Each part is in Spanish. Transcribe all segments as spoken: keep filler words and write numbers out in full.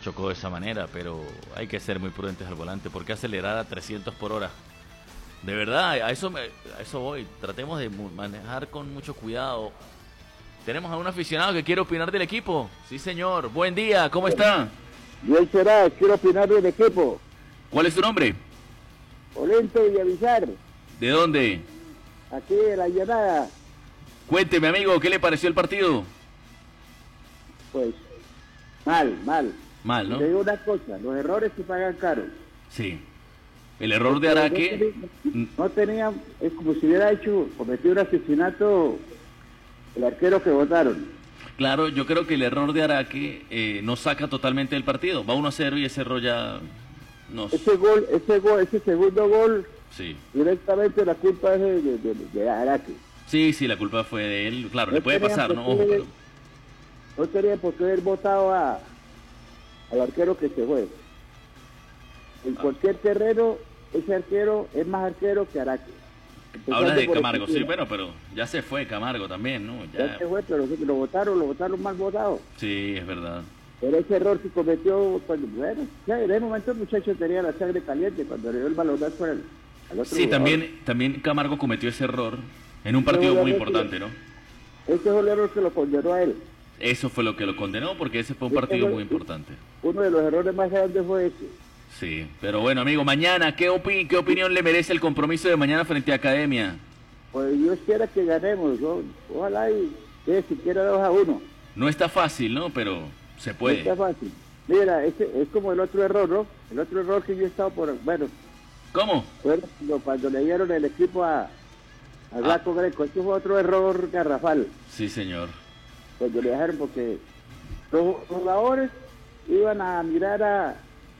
chocó de esa manera, pero hay que ser muy prudentes al volante, porque acelerar a trescientos por hora. De verdad, a eso, me, a eso voy. Tratemos de manejar con mucho cuidado. Tenemos a un aficionado que quiere opinar del equipo. Sí, señor. Buen día, ¿cómo está? Bien será, quiero opinar del equipo. ¿Cuál es su nombre? Olento Villavizar, ¿De dónde? aquí de la llanada. Cuénteme, amigo, ¿qué le pareció el partido? Pues, mal, mal. Mal, ¿no? Te digo una cosa, los errores se pagan caro. Sí. El error de Araque... No tenía, es como si hubiera hecho, cometido un asesinato el arquero que votaron. Claro, yo creo que el error de Araque eh, nos saca totalmente del partido. Va uno a cero y ese error ya nos... Ese gol, ese gol, ese segundo gol, Sí. directamente la culpa es de, de, de, de Araque. Sí, sí, la culpa fue de él. Claro, No le puede tenían pasar, por ¿no? qué- Ojo, pero... No tenía por qué haber votado a, al arquero que se fue. En Ah. cualquier terreno, ese arquero es más arquero que Araque. Empezando Habla de por Camargo, sí, Ezequiel. bueno, pero ya se fue Camargo también, ¿no? Ya Ya... se fue, pero lo votaron, lo votaron mal votado. Sí, es verdad. Pero ese error que cometió, cuando, bueno, ya en ese momento el muchacho tenía la sangre caliente cuando le dio el balonazo al, al otro Sí, jugador. también, también Camargo cometió ese error en un partido muy Seguramente. importante, ¿no? Ese fue el error que lo condenó a él. Eso fue lo que lo condenó porque ese fue un partido muy importante. Uno de los errores más grandes fue ese. Sí, pero bueno, amigo, mañana, ¿qué, opi ¿qué opinión le merece el compromiso de mañana frente a Academia? Pues Dios quiera que ganemos, ¿no? Ojalá y que siquiera dos a uno. No está fácil, ¿no? Pero se No puede. está fácil. Mira, ese es como el otro error, ¿no? El otro error que yo he estado por... Bueno, ¿Cómo? fue cuando, cuando le dieron el equipo a, a Blanco Greco. Ese fue otro error garrafal. Sí, señor. Cuando le dejaron, porque los jugadores iban a mirar a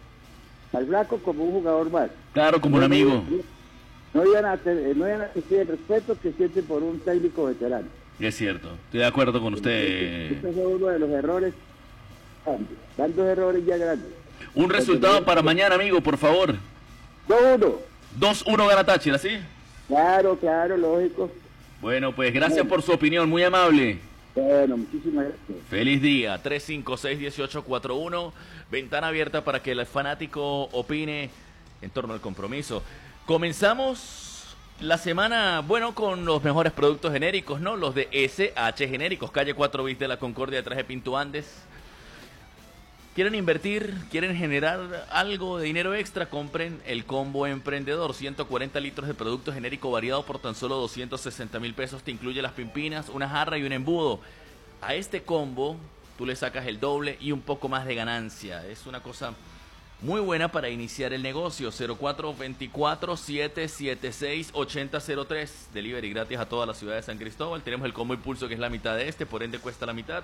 al Blanco como un jugador más. Claro, como un No, amigo. No, no iban a tener, no iban a sentir el respeto que sienten por un técnico veterano. Es cierto, estoy de acuerdo con usted. Ese fue uno de los errores grandes. Dan dos errores ya grandes. Un resultado para mañana, amigo, por favor. dos uno. dos uno gana Táchira, ¿sí? Claro, claro, lógico. Bueno, pues gracias por su opinión, muy amable. Bueno, muchísimas gracias. Feliz día, tres cinco seis, uno ocho cuatro uno, ventana abierta para que el fanático opine en torno al compromiso. Comenzamos la semana, bueno, con los mejores productos genéricos, ¿no? Los de S H Genéricos, calle cuatro bis de la Concordia, detrás de Pinto Andes. ¿Quieren invertir? ¿Quieren generar algo de dinero extra? Compren el combo emprendedor, ciento cuarenta litros de producto genérico variado por tan solo doscientos sesenta mil pesos. Te incluye las pimpinas, una jarra y un embudo. A este combo tú le sacas el doble y un poco más de ganancia. Es una cosa muy buena para iniciar el negocio. Cero cuatro dos cuatro, siete siete seis, ocho cero cero tres. Delivery gratis a toda la ciudad de San Cristóbal. Tenemos el combo impulso que es la mitad de este, por ende cuesta la mitad.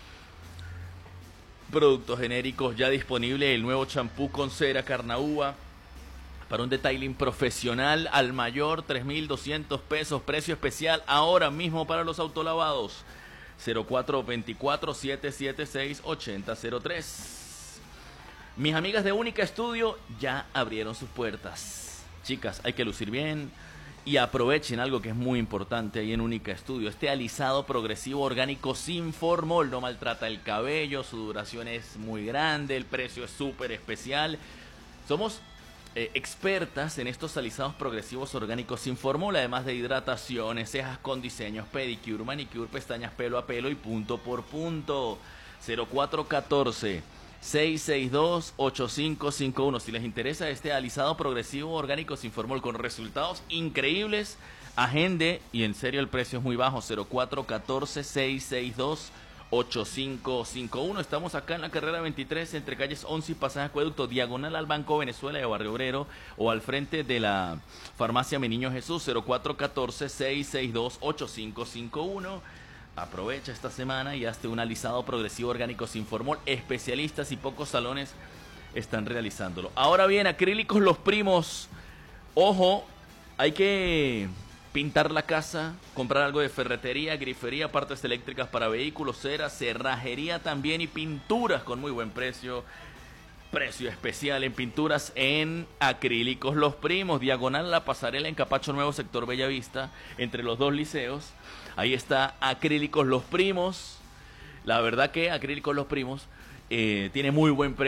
Productos genéricos ya disponible, el nuevo champú con cera Carnaúba para un detailing profesional al mayor, tres mil doscientos pesos, precio especial ahora mismo para los autolavados. Cero cuatro dos cuatro, siete siete seis, ocho cero cero tres. Mis amigas de Única Estudio ya abrieron sus puertas. Chicas, hay que lucir bien y aprovechen algo que es muy importante ahí en Única Estudio. Este alisado progresivo orgánico sin formol, no maltrata el cabello, su duración es muy grande, el precio es súper especial. Somos eh, expertas en estos alisados progresivos orgánicos sin formol, además de hidrataciones, cejas con diseños, pedicure, manicure, pestañas pelo a pelo y punto por punto. Cero cuatro uno cuatro, seis seis dos, ocho cinco cinco uno. Si les interesa este alisado progresivo orgánico sin formol con resultados increíbles, agende, y en serio el precio es muy bajo. Cero cuatro uno cuatro, seis seis dos, ocho cinco cinco uno. Estamos acá en la carrera veintitrés entre calles once y Pasaje Acueducto, diagonal al Banco Venezuela de Barrio Obrero, o al frente de la farmacia Mi Niño Jesús. Cero cuatro uno cuatro, seis seis dos, ocho cinco cinco uno. Aprovecha esta semana y hazte un alisado progresivo orgánico sin formol. Especialistas y pocos salones están realizándolo. Ahora bien, acrílicos Los Primos. Ojo, hay que pintar la casa, comprar algo de ferretería, grifería, partes eléctricas para vehículos, cera, cerrajería también y pinturas con muy buen precio. Precio especial en pinturas en Acrílicos Los Primos, diagonal La Pasarela en Capacho Nuevo, sector Bellavista, entre los dos liceos. Ahí está Acrílicos Los Primos. La verdad que Acrílicos Los Primos eh, tiene muy buen precio.